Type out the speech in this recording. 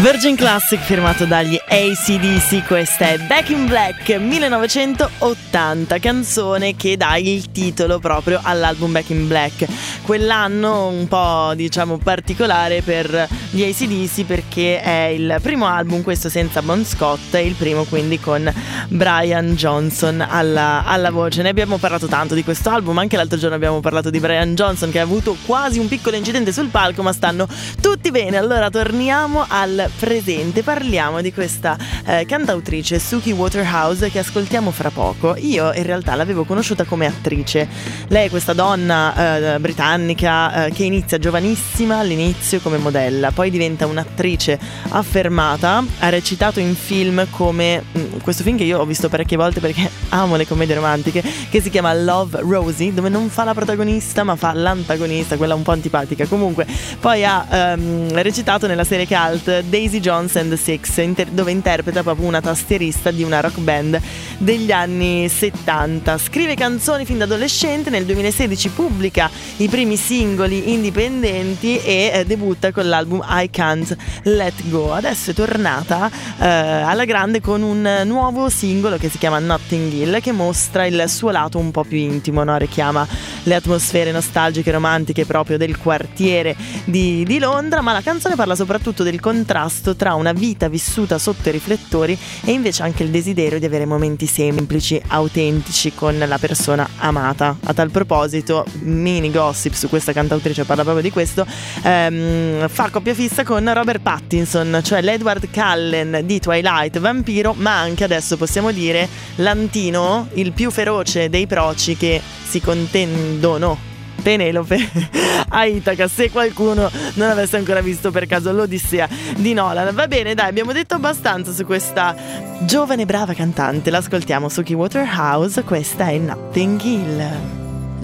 Virgin Classic firmato dagli AC/DC, questa è Back in Black 1980, canzone che dà il titolo proprio all'album Back in Black. Quell'anno un po' diciamo particolare per gli AC/DC perché è il primo album, questo senza Bon Scott, il primo quindi con Brian Johnson alla voce. Ne abbiamo parlato tanto di questo album, anche l'altro giorno abbiamo parlato di Brian Johnson che ha avuto quasi un piccolo incidente sul palco, ma stanno tutti bene. Allora torniamo al presente, parliamo di questa cantautrice Suki Waterhouse che ascoltiamo fra poco. Io in realtà l'avevo conosciuta come attrice. Lei è questa donna britannica che inizia giovanissima all'inizio come modella, poi diventa un'attrice affermata, ha recitato in film come questo film che io ho visto parecchie volte perché amo le commedie romantiche, che si chiama Love, Rosie, dove non fa la protagonista ma fa l'antagonista, quella un po' antipatica. Comunque poi ha recitato nella serie cult Daisy Jones and the Six, dove interpreta proprio una tastierista di una rock band degli anni 70. Scrive canzoni fin da adolescente, nel 2016 pubblica i primi singoli indipendenti e debutta con l'album I Can't Let Go. Adesso è tornata alla grande con un nuovo singolo che si chiama Notting Hill, che mostra il suo lato un po' più intimo, no? Richiama le atmosfere nostalgiche e romantiche proprio del quartiere di Londra, ma la canzone parla soprattutto del contrasto tra una vita vissuta sotto i riflettori e invece anche il desiderio di avere momenti semplici, autentici con la persona amata. A tal proposito, mini gossip su questa cantautrice, parla proprio di questo, fa coppia fissa con Robert Pattinson, cioè l'Edward Cullen di Twilight Vampiro, ma anche adesso possiamo dire l'Antino, il più feroce dei proci che si contendono, Penelope a Itaca, se qualcuno non avesse ancora visto per caso l'Odissea di Nolan. Va bene, dai, abbiamo detto abbastanza su questa giovane brava cantante, l'ascoltiamo su Suki Waterhouse, questa è Notting Hill.